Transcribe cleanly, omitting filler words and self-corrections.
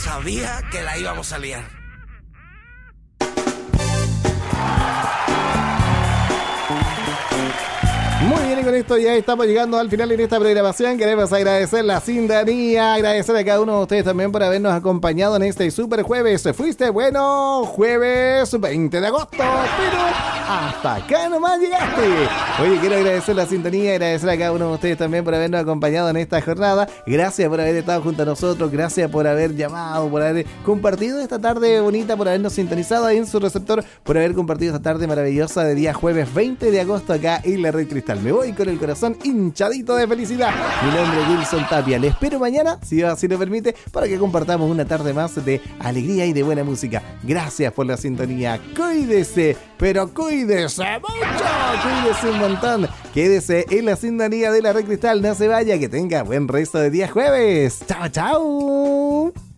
sabía que la íbamos a liar. Muy bien, y con esto ya estamos llegando al final en esta programación. Queremos agradecer la sintonía, agradecer a cada uno de ustedes también por habernos acompañado en este super jueves. Fuiste bueno, jueves 20 de agosto, pero hasta acá nomás llegaste. Oye, quiero agradecer la sintonía, agradecer a cada uno de ustedes también por habernos acompañado en esta jornada. Gracias por haber estado junto a nosotros, gracias por haber llamado, por haber compartido esta tarde bonita, por habernos sintonizado ahí en su receptor, por haber compartido esta tarde maravillosa de día jueves 20 de agosto acá en la Red Cristal. Me voy con el corazón hinchadito de felicidad. Mi nombre es Wilson Tapia. Les espero mañana, si así lo permite, para que compartamos una tarde más de alegría y de buena música. Gracias por la sintonía. Cuídese, pero cuídese mucho. Cuídese un montón. Quédese en la sintonía de la Red Cristal. No se vaya, que tenga buen resto de día jueves. Chao, chao.